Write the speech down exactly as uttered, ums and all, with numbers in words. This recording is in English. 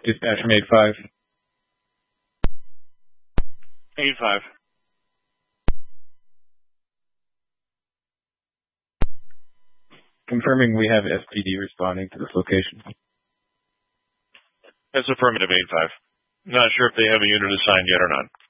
Dispatch from eight five. eight five. Confirming we have S P D responding to this location. That's affirmative, eight five. Not sure if they have a unit assigned yet or not.